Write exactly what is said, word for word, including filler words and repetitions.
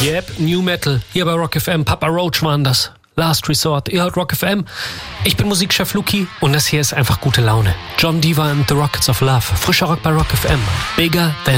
Yep, New Metal. Hier bei Rock F M. Papa Roach waren das. Last Resort. Ihr hört Rock F M. Ich bin Musikchef Luki und das hier ist einfach gute Laune. John Diva and the Rockets of Love. Frischer Rock bei Rock F M. Bigger than